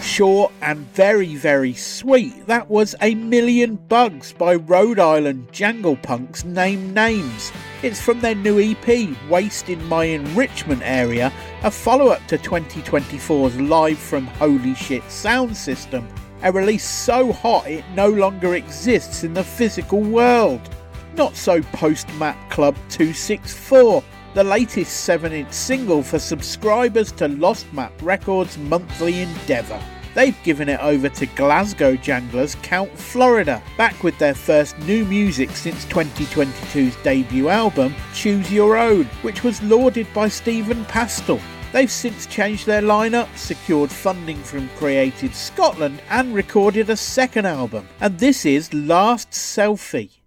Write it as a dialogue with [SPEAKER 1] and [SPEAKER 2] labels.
[SPEAKER 1] Short and very, very sweet, that was A Million Bugs by Rhode Island Jangle Punks Name Names. It's from their new EP, Waste in My Enrichment Area, a follow-up to 2024's Live from Holy Shit Sound System, a release so hot it no longer exists in the physical world. Not so post-Map Club 264, the latest 7-inch single for subscribers to Lost Map Records' monthly endeavour. They've given it over to Glasgow janglers Count Florida, back with their first new music since 2022's debut album, Choose Your Own, which was lauded by Stephen Pastel. They've since changed their lineup, secured funding from Creative Scotland and recorded a second album, and this is Last Selfie.